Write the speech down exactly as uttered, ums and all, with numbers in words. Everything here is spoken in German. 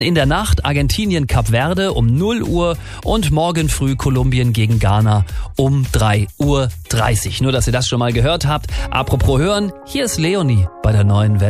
In der Nacht Argentinien Kap Verde um null Uhr und morgen früh Kolumbien gegen Ghana um drei Uhr dreißig. Nur, dass ihr das schon mal gehört habt. Apropos hören, hier ist Leonie bei der Neuen Welle.